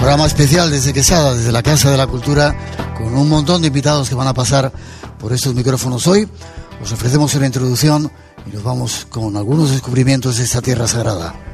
Programa especial desde Quesada, desde la Casa de la Cultura, con un montón de invitados que van a pasar por estos micrófonos hoy. Os ofrecemos una introducción y nos vamos con algunos descubrimientos de esta tierra sagrada.